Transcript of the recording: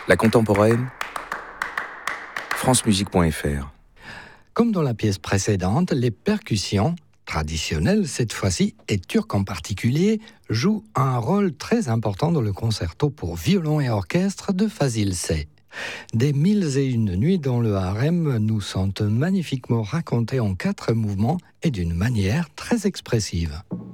La contemporaine, francemusique.fr. Comme dans la pièce précédente, les percussions, traditionnelles cette fois-ci, et turques en particulier, jouent un rôle très important dans le concerto pour violon et orchestre de Fazil Say. Des 1001 nuits dans le harem nous sont magnifiquement racontées en 4 mouvements et d'une manière très expressive.